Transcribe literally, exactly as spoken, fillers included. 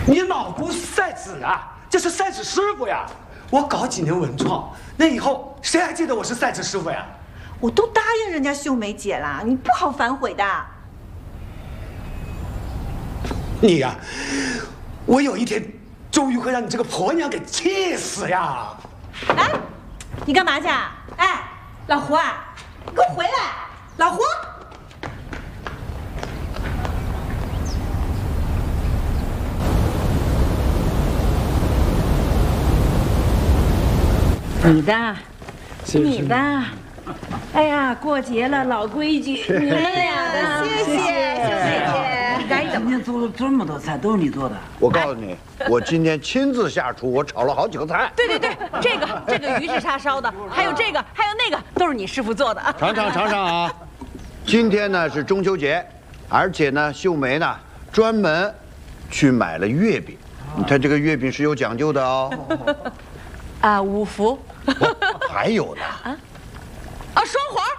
你老姑赛子啊，这是赛子师傅呀。我搞几年文创，那以后谁还记得我是赛子师傅呀？ 我都答应人家秀梅姐了，你不好反悔的。 你呀，我有一天终于会让你这个婆娘给气死呀！ 哎，你干嘛去？哎，老胡啊，你给我回来！老胡。 你的，你的，哎呀，过节了，老规矩，你们俩的， 谢谢秀梅姐。 该怎么？ 今天做了这么多菜，都是你做的。 我告诉你，我今天亲自下厨，我炒了好几个菜。 对对对，这个这个鱼是叉烧的，还有这个还有那个都是你师傅做的。 尝尝尝尝啊！今天呢是中秋节，而且呢秀梅呢专门去买了月饼，你看这个月饼是有讲究的哦。 啊，五福。 还有呢。 啊，双黄。